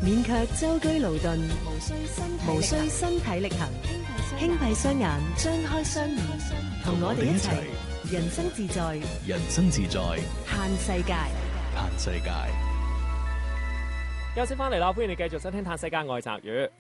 勉強舟車勞頓，無需身體力行，輕閉雙眼，張開雙耳，同我哋一齊人生自在， 人生自在， 嘆世界， 嘆世界。 休息翻嚟啦，歡迎你繼續收聽《嘆世界》，我係澤宇。